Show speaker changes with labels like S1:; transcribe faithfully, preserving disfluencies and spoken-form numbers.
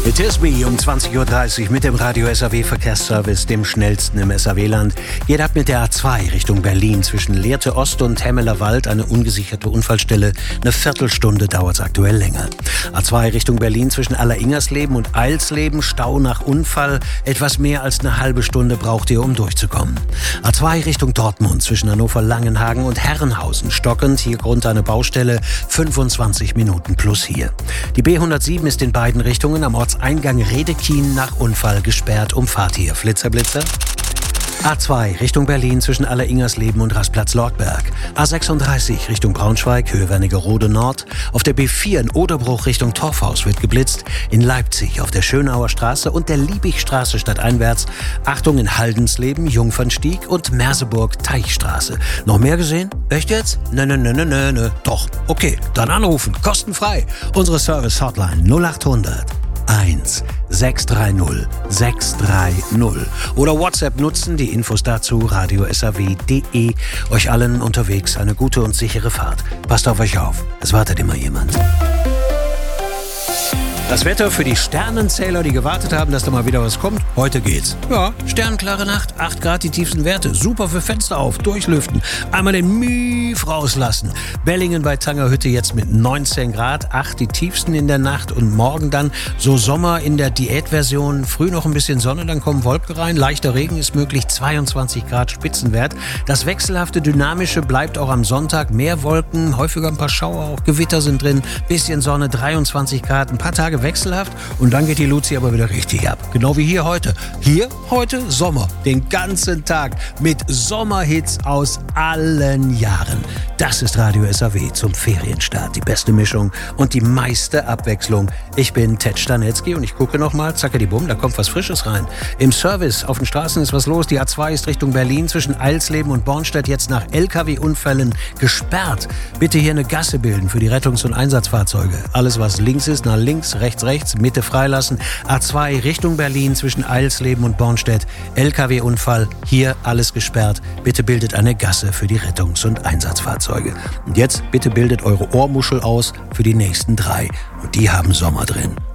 S1: It is me um zwanzig Uhr dreißig mit dem Radio S A W Verkehrsservice, dem schnellsten im S A W-Land. Geht ab mit der A zwei Richtung Berlin zwischen Lehrte Ost und Hemmeler Wald, eine ungesicherte Unfallstelle. Eine Viertelstunde dauert es aktuell länger. A zwei Richtung Berlin zwischen Alleringersleben und Eilsleben, Stau nach Unfall. Etwas mehr als eine halbe Stunde braucht ihr, um durchzukommen. A zwei Richtung Dortmund zwischen Hannover-Langenhagen und Herrenhausen, stockend, hier Grund eine Baustelle, fünfundzwanzig Minuten plus hier. Die B hundertsieben ist in beiden Richtungen am Ortseingang Redekien nach Unfall gesperrt. Umfahrt hier. Flitzer, Blitzer. A zwei Richtung Berlin zwischen Alleringersleben und Rastplatz-Lortberg. A sechsunddreißig Richtung Braunschweig, Höhe Wernigerode Nord. Auf der B vier in Oderbruch Richtung Torfhaus wird geblitzt. In Leipzig auf der Schönauer Straße und der Liebigstraße stadteinwärts. Achtung in Haldensleben, Jungfernstieg und Merseburg Teichstraße. Noch mehr gesehen? Echt jetzt? Nö, nö, nö, nö, nö. Doch. Okay, dann anrufen. Kostenfrei. Unsere Service-Hotline null achthundert eins sechs drei null sechs drei null oder WhatsApp nutzen, die Infos dazu radio s a w punkt d e. Euch allen unterwegs eine gute und sichere Fahrt. Passt auf euch auf, es wartet immer jemand. Das Wetter für die Sternenzähler, die gewartet haben, dass da mal wieder was kommt. Heute geht's. Ja, sternklare Nacht, acht Grad die tiefsten Werte. Super für Fenster auf, durchlüften. Einmal den Mief rauslassen. Bellingen bei Tangerhütte jetzt mit neunzehn Grad, acht die tiefsten in der Nacht. Und morgen dann so Sommer in der Diätversion. Früh noch ein bisschen Sonne, dann kommen Wolken rein. Leichter Regen ist möglich, zweiundzwanzig Grad Spitzenwert. Das wechselhafte, dynamische bleibt auch am Sonntag. Mehr Wolken, häufiger ein paar Schauer, auch Gewitter sind drin. Bisschen Sonne, dreiundzwanzig Grad, ein paar Tage wechselhaft und dann geht die Luzi aber wieder richtig ab. Genau wie hier heute. Hier heute Sommer. Den ganzen Tag mit Sommerhits aus allen Jahren. Das ist Radio S A W zum Ferienstart. Die beste Mischung und die meiste Abwechslung. Ich bin Ted Stanetzky und ich gucke nochmal, zackadibum, da kommt was Frisches rein. Im Service auf den Straßen ist was los. Die A zwei ist Richtung Berlin zwischen Eilsleben und Bornstedt jetzt nach L K W-Unfällen gesperrt. Bitte hier eine Gasse bilden für die Rettungs- und Einsatzfahrzeuge. Alles, was links ist, nach links, rechts, rechts, Mitte freilassen. A zwei Richtung Berlin zwischen Eilsleben und Bornstedt. L K W-Unfall, hier alles gesperrt. Bitte bildet eine Gasse für die Rettungs- und Einsatzfahrzeuge. Und jetzt bitte bildet eure Ohrmuschel aus für die nächsten drei. Und die haben Sommer drin.